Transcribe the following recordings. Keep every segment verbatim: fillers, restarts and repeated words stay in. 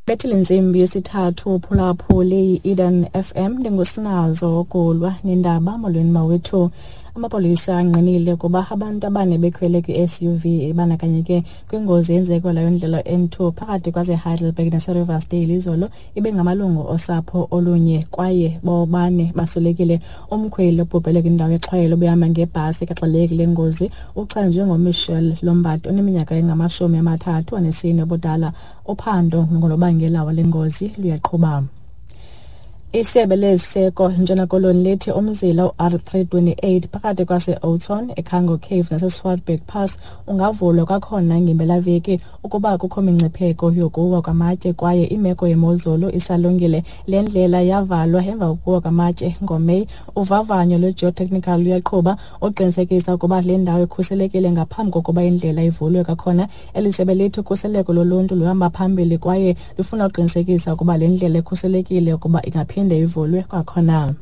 Bethile Nzimbi yesithathu phulaphuli Eden F M ndingusinazo kulwa nendaba molweni mawethu. Amapolisa anqinile kuba abantu abane bekhwele kwi-S U V banakanyeke kwingozi yenzeko layo ndlela N two phakathi kwase Heidelberg nase Riversdale izolo ibe ngamalungu osapho olunye kwaye bobane basolekile. Umkhweli obhubhele kwindawo yexhwayelo obehamba ngebhasi kaxelekile ngozi ucanjwe ngoMichelle Lombat oneminyaka engamashumi amathathu anesine obudala. Uphando ngolobangela wale ngozi luyaqhuba. Isebe leziseko Ntshona Koloni lithi umzila u-R three twenty-eight phakathi kwase-Oudtshoorn, eKhango Cave nase-Swartberg Pass ungavulwa kwakhona ngempelaveki ukuba kukho imingcipheko yokuwa kwamatye kwaye imeko yemozulu isalungile. Le ndlela yavalwa emva kokuwa kwamatye ngoMeyi. Uvavanyo lwe-geotechnical luyaqhuba uqinisekisa ukuba le ndawo ikhuselekile ngaphambi kokuba indlela ivulwe kwakhona. Eli sebe lithi ukhuseleko loluntu luhamba phambili kwaye lufuna uqinisekisa ukuba le ndlela ikhuselekile ukuba ingaphinde ivulwe kwakhona.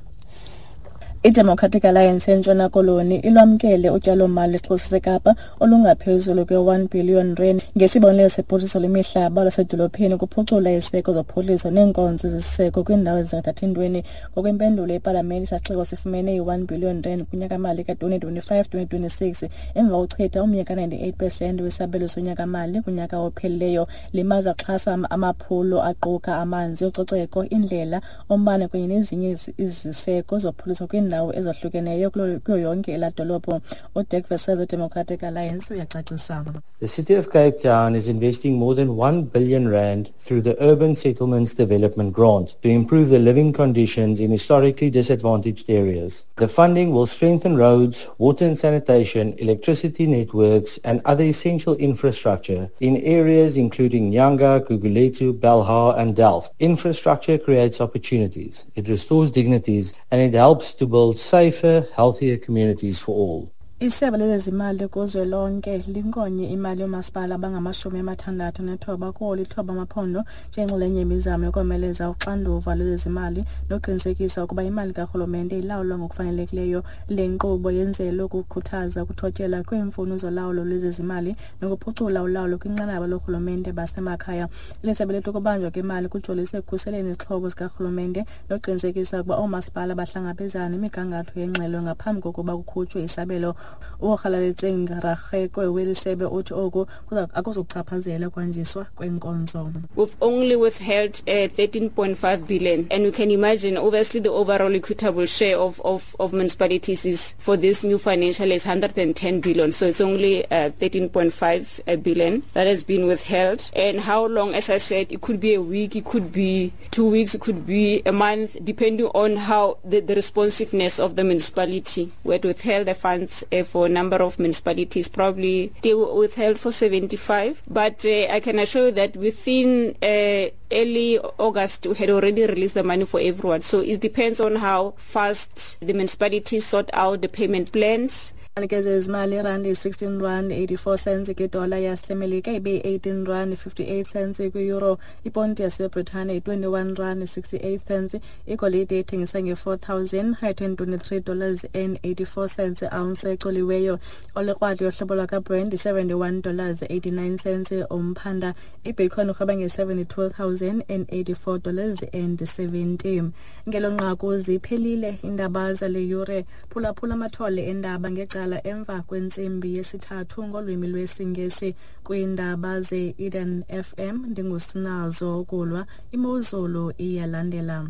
I-Democratic Alliance eNtshona Koloni ilwamkele utyalo-mali lweXhosa Kapa olungaphezulu kwe-one billion rand ngesibonelelo sephuhliso lemihlaba lwasedolophini kuphucula iziseko zophuhliso neenkonzo zesiseko kwiindawo ezingathathi ntweni. Ngokwempendulo epalamente, isaxeko sifumene i-one billion rand kunyaka-mali ka-twenty twenty-five twenty twenty-six emva kokuchitha umnyaka ninety-eight percent wesabelo sonyaka-mali kunyaka ophelileyo. Le mali zaxhasa amaphulo aquka amanzi, ucoceko, indlela, umbane kunye nezinye iziseko zophuhliso kwindawo ezahlukeneyo kuyo yonke eladolophu. uDirk Wessels weDemocratic Alliance uyacacisa. The City of Cape Town is investing more than one billion rand through the Urban Settlements Development Grant to improve the living conditions in historically disadvantaged areas. The funding will strengthen roads, water and sanitation, electricity networks and other essential infrastructure in areas including Nyanga, Gugulethu, Belhar and Delft. Infrastructure creates opportunities, it restores dignities and it helps to build safer, healthier communities for all. Isebe lezimali kuzwelonke linkonye imali yomasipala abangamashumi amathandathu nethoba kuwo lithoba amaphondo njengenxalenye yemizamo yokomeleza uxanduva lezimali noqinisekisa ukuba imali karhulumente ilawulwa ngokufanelekileyo. Le nkqubo yenzelwe ukukhuthaza ukuthotyela kweemfuno zolawulo lwezezimali nokuphucula ulawulo kwinqanaba lorhulumente basemakhaya. Isebe lithi ukubanjwa kwemali kujolise ekukhuseleni izixhobo zikarhulumente noqinisekisa ukuba oomasipala bahlangabezana nemigangatho yengxelo ngaphambi kokuba kukhutshwe isabelo. Uhalaletseng Ragekwe welisebe uthi oku akuzukuchaphazela kwanjiswa kwenkonzo. We've only withheld uh, thirteen point five billion and you can imagine obviously the overall equitable share of, of, of municipalities is for this new financial is one hundred ten billion, so it's only uh, thirteen point five billion that has been withheld. And how long, as I said, it could be a week, it could be two weeks, it could be a month, depending on how the, the responsiveness of the municipality. We had withheld the funds uh, for a number of municipalities, probably they were withheld for seventy-five, but uh, I can assure you that within uh, early August we had already released the money for everyone. So it depends on how fast the municipalities sort out the payment plans. Izimali rand is sixteen rand eighty-four cents kwidola yasemelika ibe eighteen rand fifty-eight cents kwi-euro. Iponti yaseBritane twenty-one rand sixty-eight cents. Igolide ithengisa nge-four thousand one hundred twenty-three dollars and eighty-four cents ounce ecoliweyo. Olekrwadi yohlobo lwaka-Brent seventy-one dollars eighty-nine cents. Umphanda ibitcoin urhweba nge-seventy-two thousand eighty-four dollars and seventy. Ngelo nqaku ziphelile indaba zale yure. Phulaphula amathole endaba ngexa emva kwentsimbi yesithathu ngolwimi lwesingesi kwiindaba ze-Eden F M. Ndingusinazo kulwa, imozulu iyalandela.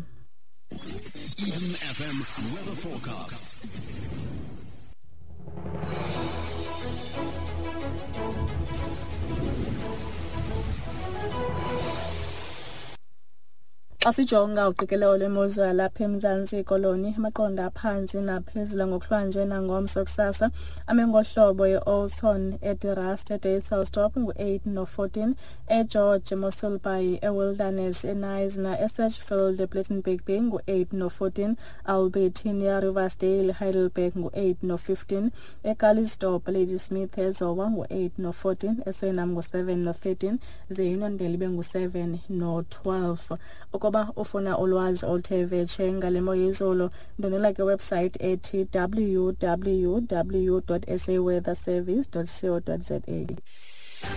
Eden F M weather forecast. Asijonga uqikelelo lwemozulu lapha eMzantsi Koloni, amaqondo aphansi naphezulu ngokuhlanje nangomso kusasa amengohlobo ye-Oudtshoorn, eDirrast, eDayshoustop ngu-eight no fourteen, eGeorge, Mossel Bay, eWilderness, eNice, eSedgefield, ePlettenberg Bay ngu-eight no fourteen, Albertina, Riversdale, Heidelberg ngu-eight no fifteen, eCalisdorp, Ladysmith, eZowa ngu-eight no fourteen, eSweinam ngu-seven no thirteen, ze-Inondale ibe ngu-seven no twelve. Ukuba ufuna ulwazi oluthe vetshe ngale mo yezolo, ndonela ke website ethi w w w dot s a weather service dot co dot za.